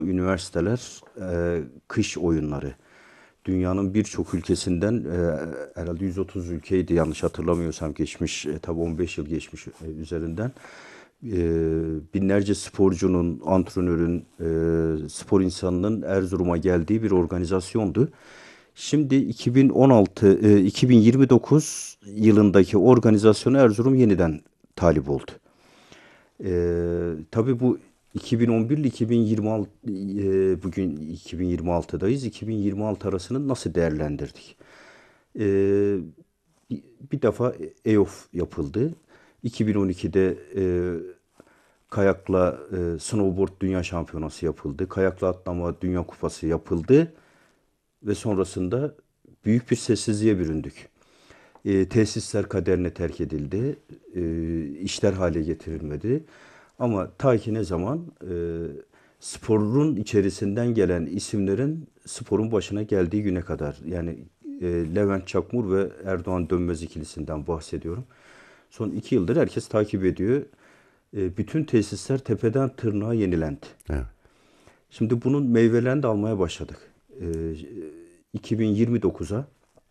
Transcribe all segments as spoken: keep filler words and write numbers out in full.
Üniversiteler e, kış oyunları. Dünyanın birçok ülkesinden e, herhalde yüz otuz ülkeydi yanlış hatırlamıyorsam geçmiş e, tabii on beş yıl geçmiş e, üzerinden. E, Binlerce sporcunun, antrenörün, e, spor insanının Erzurum'a geldiği bir organizasyondu. Şimdi iki bin on altı, e, iki bin yirmi dokuz yılındaki organizasyona Erzurum yeniden talip oldu. Ee, tabii bu iki bin on bir ile iki bin yirmi altı, e, bugün iki bin yirmi altıdayız. iki bin yirmi altı arasını nasıl değerlendirdik? Ee, bir, bir defa E O F yapıldı. iki bin on ikide e, kayakla e, snowboard dünya şampiyonası yapıldı. Kayakla atlama dünya kupası yapıldı ve sonrasında büyük bir sessizliğe büründük. E, tesisler kaderine terk edildi. E, işler hale getirilmedi. Ama ta ki ne zaman e, sporun içerisinden gelen isimlerin sporun başına geldiği güne kadar. Yani e, Levent Çakmur ve Erdoğan Dönmez ikilisinden bahsediyorum. Son iki yıldır herkes takip ediyor. E, bütün tesisler tepeden tırnağa yenilendi. Evet. Şimdi bunun meyvelerini de almaya başladık. E, iki bin yirmi dokuza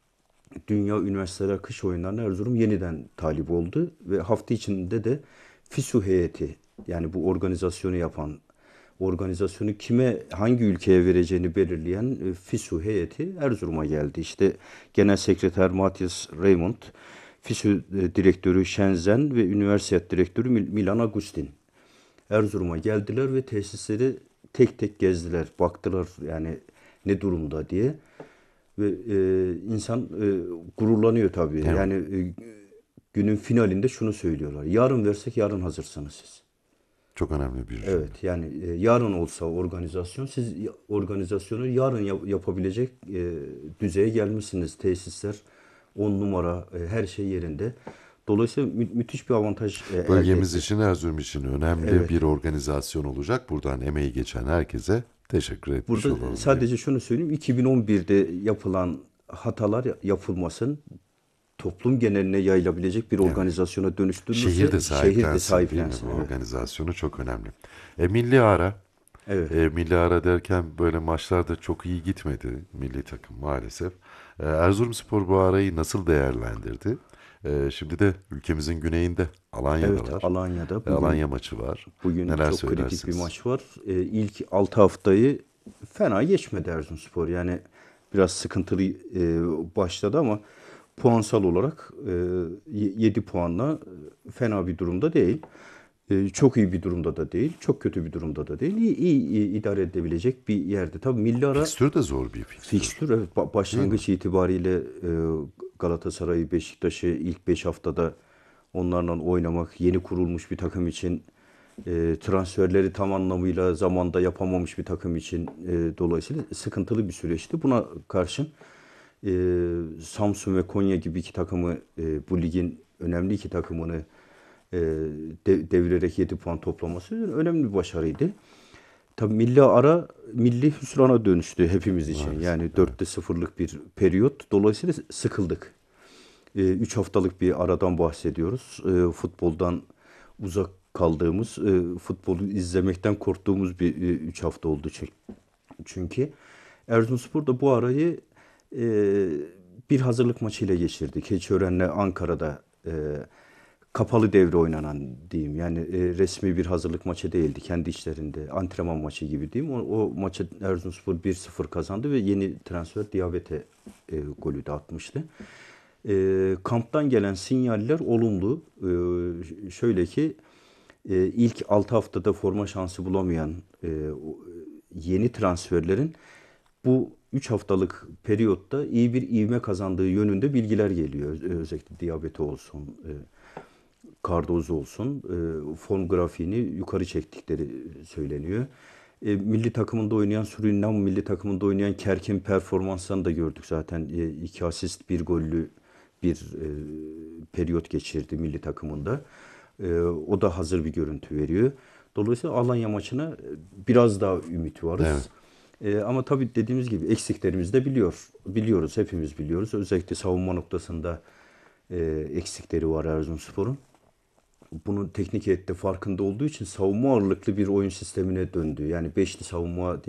Dünya Üniversiteler Kış Oyunları'na Erzurum yeniden talip oldu ve hafta içinde de FİSU heyeti, yani bu organizasyonu yapan, organizasyonu kime, hangi ülkeye vereceğini belirleyen e, FİSU heyeti Erzurum'a geldi. İşte Genel Sekreter Matthias Raymond, FİSU e, Direktörü Shenzhen ve Üniversite Direktörü Milan Agustin Erzurum'a geldiler ve tesisleri tek tek gezdiler, baktılar yani ne durumda diye. Ve e, insan e, gururlanıyor tabii. Değil mi? Yani e, günün finalinde şunu söylüyorlar. Yarın versek yarın hazırsınız siz. Çok önemli bir cümle. Evet, yani e, yarın olsa organizasyon, siz organizasyonu yarın yap- yapabilecek e, düzeye gelmişsiniz. Tesisler on numara, e, her şey yerinde. Dolayısıyla mü- müthiş bir avantaj e, elde Bölgemiz etti. için, Erzurum için önemli Evet. bir organizasyon olacak. Buradan emeği geçen herkese teşekkür etmiş Burada olalım diyeyim. sadece şunu söyleyeyim. iki bin on birde yapılan hatalar yapılmasın. Toplum geneline yayılabilecek bir Evet. organizasyona Şehir de dönüştürülürse şehir de sahiplensin değil mi? Bu sahiplensin. Evet. organizasyonu çok önemli. E, milli ara. Evet. E, milli ara derken böyle maçlarda çok iyi gitmedi milli takım maalesef. E, Erzurumspor bu arayı nasıl değerlendirdi? E, şimdi de ülkemizin güneyinde Evet, Alanya'dalar. Alanya'da E, bugün Alanya maçı var. bugün Neler çok kritik bir söylersiniz? maç var. Ee, ilk altı haftayı fena geçmedi Erzurumspor. Yani biraz sıkıntılı e, başladı ama puansal olarak e, yedi puanla e, fena bir durumda değil. E, çok iyi bir durumda da değil, çok kötü bir durumda da değil. İyi, iyi, iyi idare edebilecek bir yerde. Tabii milli ara Fikstür de zor bir fikstür. fikstür, evet, ba- Değil mi? başlangıç itibariyle e, Galatasaray'ı, Beşiktaş'ı ilk beş haftada onlarla oynamak, yeni kurulmuş bir takım için, e, transferleri tam anlamıyla zamanda yapamamış bir takım için e, dolayısıyla sıkıntılı bir süreçti. Buna karşın e, Samsun ve Konya gibi iki takımı, e, bu ligin önemli iki takımını e, de- devirerek yedi puan toplaması önemli bir başarıydı. Tabii milli ara milli hüsrana dönüştü hepimiz için. Maalesef. Yani Evet. dörtte sıfırlık bir periyot. Dolayısıyla sıkıldık. E, üç haftalık bir aradan bahsediyoruz. E, futboldan uzak kaldığımız, e, futbolu izlemekten korktuğumuz bir e, üç hafta oldu çünkü. Çünkü Erzurumspor da bu arayı e, bir hazırlık maçıyla geçirdi. Keçiören'le Ankara'da e, kapalı devre oynanan diyeyim. Yani e, resmi bir hazırlık maçı değildi. Kendi içlerinde antrenman maçı gibi diyeyim. O, o maçı Erzurumspor bir sıfır kazandı ve yeni transfer Diabete e, golü de atmıştı. E, kamptan gelen sinyaller olumlu. E, şöyle ki e, ilk altı haftada forma şansı bulamayan e, yeni transferlerin bu üç haftalık periyotta iyi bir ivme kazandığı yönünde bilgiler geliyor. Özellikle Diabete olsun, e, Cardozo olsun, e, form grafiğini yukarı çektikleri söyleniyor. E, milli takımında oynayan Surinam milli takımında oynayan Kerk'in performanslarını da gördük zaten. E, iki asist bir gollü bir e, periyot geçirdi milli takımında. E, o da hazır bir görüntü veriyor. Dolayısıyla Alanya maçına biraz daha ümit Evet. varız. E, ama tabii dediğimiz gibi eksiklerimizi de biliyor. Biliyoruz, hepimiz biliyoruz. Özellikle savunma noktasında e, eksikleri var Erzurumspor'un. bunun teknik heyette farkında olduğu için savunma ağırlıklı bir oyun sistemine döndü. Yani beşli savunma